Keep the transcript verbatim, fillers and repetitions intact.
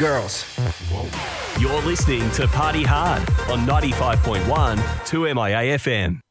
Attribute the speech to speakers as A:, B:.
A: girls.
B: You're listening to Party Hard on ninety-five point one two M I A F M.